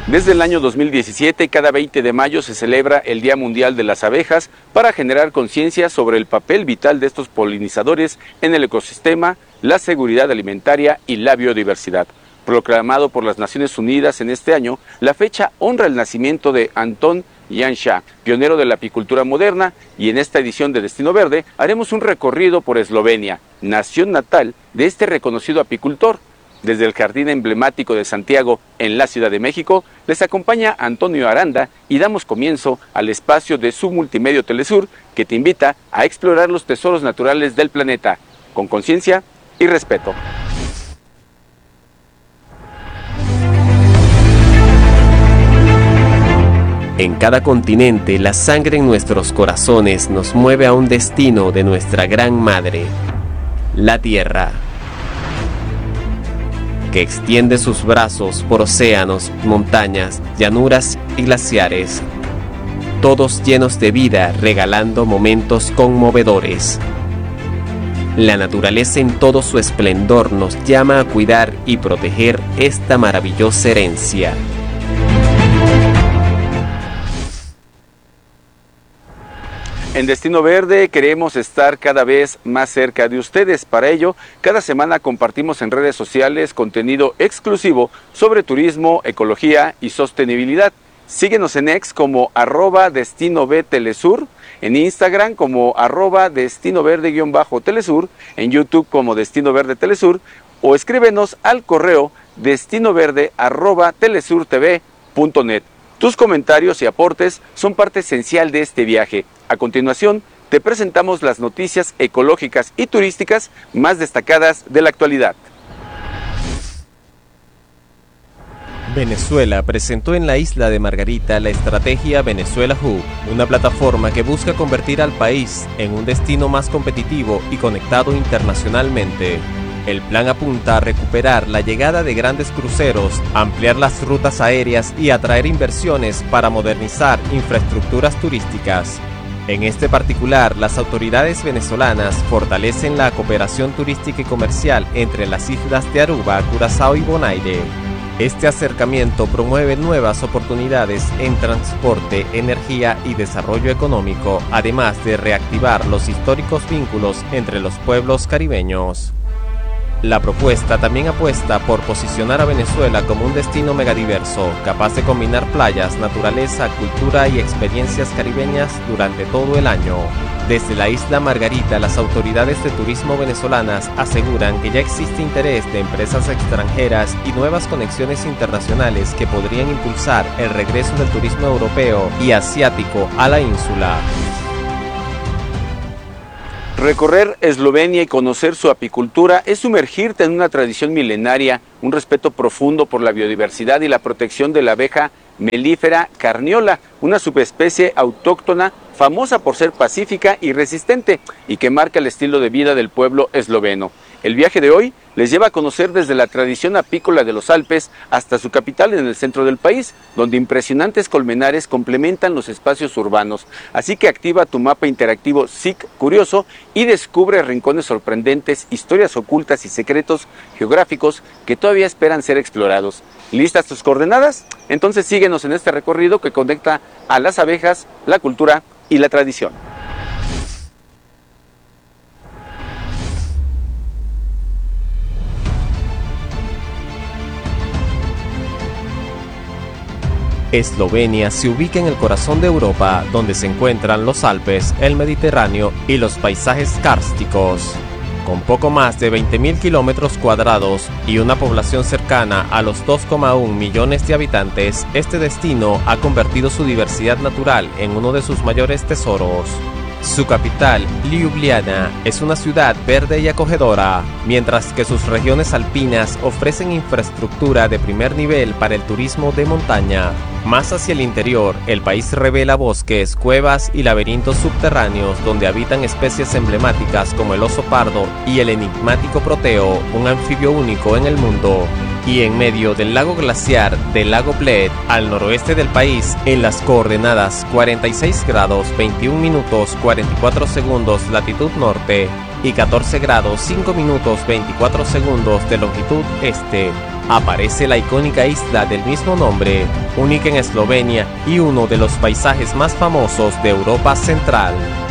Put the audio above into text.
Desde el año 2017, cada 20 de mayo se celebra el Día Mundial de las Abejas para generar conciencia sobre el papel vital de estos polinizadores en el ecosistema, la seguridad alimentaria y la biodiversidad. Proclamado por las Naciones Unidas en este año, la fecha honra el nacimiento de Anton Janša, pionero de la apicultura moderna, y en esta edición de Destino Verde haremos un recorrido por Eslovenia, nación natal de este reconocido apicultor. Desde el Jardín Emblemático de Santiago, en la Ciudad de México, les acompaña Antonio Aranda y damos comienzo al espacio de su multimedio Telesur, que te invita a explorar los tesoros naturales del planeta, con conciencia y respeto. En cada continente, la sangre en nuestros corazones nos mueve a un destino de nuestra gran madre, la Tierra, que extiende sus brazos por océanos, montañas, llanuras y glaciares, todos llenos de vida, regalando momentos conmovedores. La naturaleza en todo su esplendor nos llama a cuidar y proteger esta maravillosa herencia. En Destino Verde queremos estar cada vez más cerca de ustedes. Para ello, cada semana compartimos en redes sociales contenido exclusivo sobre turismo, ecología y sostenibilidad. Síguenos en X como @DestinoVTelesur, en Instagram como @DestinoVerde_Telesur, en YouTube como Destino Verde Telesur, o escríbenos al correo destinoverde@telesurtv.net. Tus comentarios y aportes son parte esencial de este viaje. A continuación, te presentamos las noticias ecológicas y turísticas más destacadas de la actualidad. Venezuela presentó en la isla de Margarita la estrategia Venezuela Hub, una plataforma que busca convertir al país en un destino más competitivo y conectado internacionalmente. El plan apunta a recuperar la llegada de grandes cruceros, ampliar las rutas aéreas y atraer inversiones para modernizar infraestructuras turísticas. En este particular, las autoridades venezolanas fortalecen la cooperación turística y comercial entre las islas de Aruba, Curazao y Bonaire. Este acercamiento promueve nuevas oportunidades en transporte, energía y desarrollo económico, además de reactivar los históricos vínculos entre los pueblos caribeños. La propuesta también apuesta por posicionar a Venezuela como un destino megadiverso, capaz de combinar playas, naturaleza, cultura y experiencias caribeñas durante todo el año. Desde la isla Margarita, las autoridades de turismo venezolanas aseguran que ya existe interés de empresas extranjeras y nuevas conexiones internacionales que podrían impulsar el regreso del turismo europeo y asiático a la ínsula. Recorrer Eslovenia y conocer su apicultura es sumergirte en una tradición milenaria, un respeto profundo por la biodiversidad y la protección de la abeja Mellifera carniola, una subespecie autóctona famosa por ser pacífica y resistente y que marca el estilo de vida del pueblo esloveno. El viaje de hoy les lleva a conocer desde la tradición apícola de los Alpes hasta su capital en el centro del país, donde impresionantes colmenares complementan los espacios urbanos. Así que activa tu mapa interactivo SIC Curioso y descubre rincones sorprendentes, historias ocultas y secretos geográficos que todavía esperan ser explorados. ¿Listas tus coordenadas? Entonces síguenos en este recorrido que conecta a las abejas, la cultura y la tradición. Eslovenia se ubica en el corazón de Europa, donde se encuentran los Alpes, el Mediterráneo y los paisajes kársticos. Con poco más de 20.000 kilómetros cuadrados y una población cercana a los 2,1 millones de habitantes, este destino ha convertido su diversidad natural en uno de sus mayores tesoros. Su capital, Ljubljana, es una ciudad verde y acogedora, mientras que sus regiones alpinas ofrecen infraestructura de primer nivel para el turismo de montaña. Más hacia el interior, el país revela bosques, cuevas y laberintos subterráneos donde habitan especies emblemáticas como el oso pardo y el enigmático proteo, un anfibio único en el mundo. Y en medio del lago glaciar del lago Bled, al noroeste del país, en las coordenadas 46 grados 21 minutos 44 segundos latitud norte, y 14 grados 5 minutos 24 segundos de longitud este, aparece la icónica isla del mismo nombre, única en Eslovenia y uno de los paisajes más famosos de Europa Central.